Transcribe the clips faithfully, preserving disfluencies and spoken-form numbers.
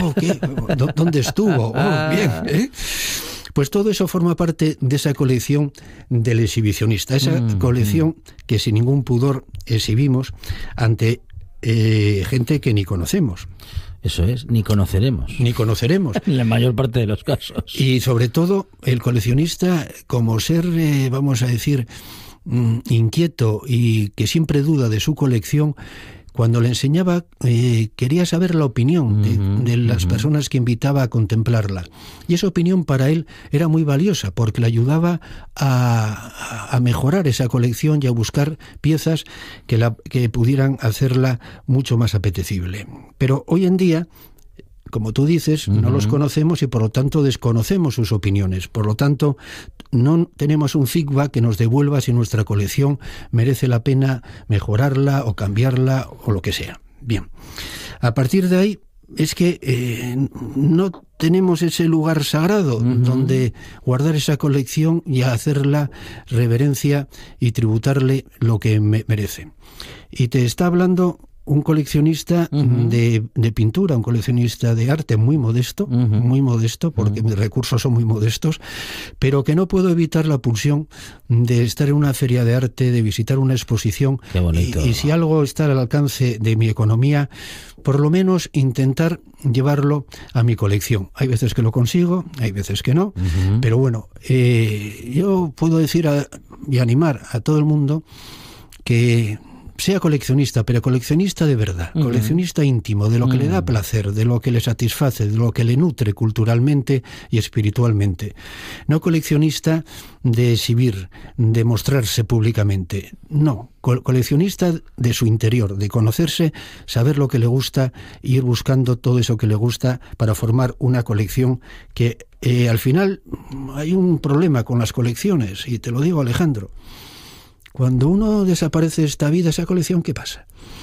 oh, ¿qué? ¿Dónde estuvo? Oh, bien, ¿eh? Pues todo eso forma parte de esa colección del exhibicionista, esa mm, colección mm. que sin ningún pudor exhibimos ante eh, gente que ni conocemos. Eso es, ni conoceremos. Ni conoceremos. En la mayor parte de los casos. Y sobre todo, el coleccionista, como ser, eh, vamos a decir, mm, inquieto y que siempre duda de su colección, cuando le enseñaba, eh, quería saber la opinión de, uh-huh, de las uh-huh. personas que invitaba a contemplarla. Y esa opinión para él era muy valiosa, porque le ayudaba a, a mejorar esa colección y a buscar piezas que, la, que pudieran hacerla mucho más apetecible. Pero hoy en día, como tú dices, uh-huh. no los conocemos y por lo tanto desconocemos sus opiniones. Por lo tanto, no tenemos un feedback que nos devuelva si nuestra colección merece la pena mejorarla o cambiarla o lo que sea. Bien, a partir de ahí es que eh, no tenemos ese lugar sagrado uh-huh. donde guardar esa colección y hacerla reverencia y tributarle lo que me merece. Y te está hablando un coleccionista uh-huh. de, de pintura, un coleccionista de arte muy modesto, uh-huh. muy modesto, porque uh-huh. mis recursos son muy modestos, pero que no puedo evitar la pulsión de estar en una feria de arte, de visitar una exposición. Qué bonito. Y, y si algo está al alcance de mi economía, por lo menos intentar llevarlo a mi colección. Hay veces que lo consigo, hay veces que no, uh-huh. pero bueno, eh, yo puedo decir a, y animar a todo el mundo que sea coleccionista, pero coleccionista de verdad, uh-huh. coleccionista íntimo, de lo que uh-huh. le da placer, de lo que le satisface, de lo que le nutre culturalmente y espiritualmente. No coleccionista de exhibir, de mostrarse públicamente. No, co- coleccionista de su interior, de conocerse, saber lo que le gusta, ir buscando todo eso que le gusta para formar una colección que eh, al final hay un problema con las colecciones, y te lo digo, Alejandro. Cuando uno desaparece de esta vida, esa colección, ¿qué pasa?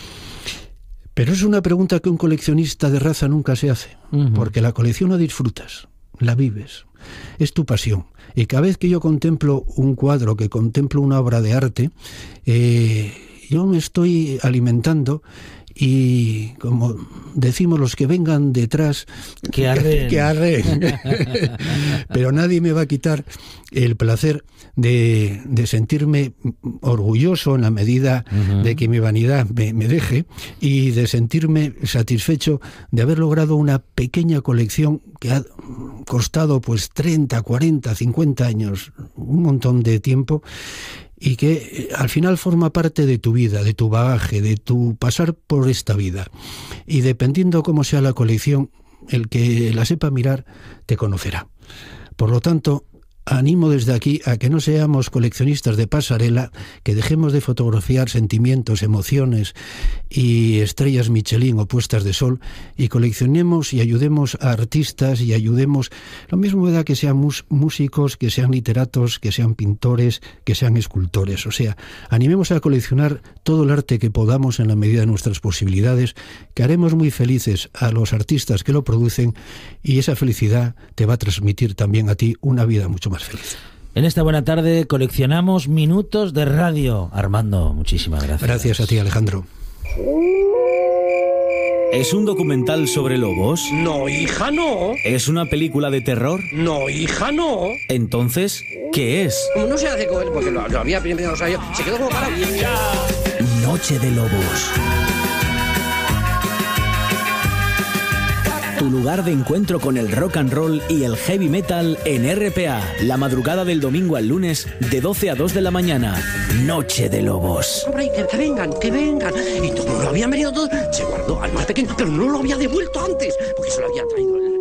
Pero es una pregunta que un coleccionista de raza nunca se hace, uh-huh. porque la colección la disfrutas, la vives, es tu pasión. Y cada vez que yo contemplo un cuadro, que contemplo una obra de arte, eh, yo me estoy alimentando. Y como decimos los que vengan detrás, que arreen, que arreen. Pero nadie me va a quitar el placer de, de sentirme orgulloso en la medida uh-huh. de que mi vanidad me, me deje, y de sentirme satisfecho de haber logrado una pequeña colección que ha costado pues treinta, cuarenta, cincuenta años, un montón de tiempo, y que al final forma parte de tu vida, de tu bagaje, de tu pasar por esta vida. Y dependiendo cómo sea la colección, el que la sepa mirar te conocerá. Por lo tanto, animo desde aquí a que no seamos coleccionistas de pasarela, que dejemos de fotografiar sentimientos, emociones y estrellas Michelin o puestas de sol, y coleccionemos y ayudemos a artistas y ayudemos, lo mismo me da que sean mus- músicos, que sean literatos, que sean pintores, que sean escultores. O sea, animemos a coleccionar todo el arte que podamos en la medida de nuestras posibilidades, que haremos muy felices a los artistas que lo producen, y esa felicidad te va a transmitir también a ti una vida mucho más feliz. En esta buena tarde coleccionamos minutos de radio. Armando, muchísimas gracias. Gracias a ti, Alejandro. ¿Es un documental sobre lobos? No, hija, no. ¿Es una película de terror? No, hija, no. Entonces, ¿qué es? Como no se hace con él, porque lo, lo había primero, o sea, yo, se quedó como para... Noche de Lobos. Tu lugar de encuentro con el rock and roll y el heavy metal en R P A. La madrugada del domingo al lunes, de doce a dos de la mañana. Noche de Lobos. Hombre, que, que vengan, que vengan. Y todo lo habían venido todo. Se guardó al más pequeño, pero no lo había devuelto antes, porque se lo había traído el...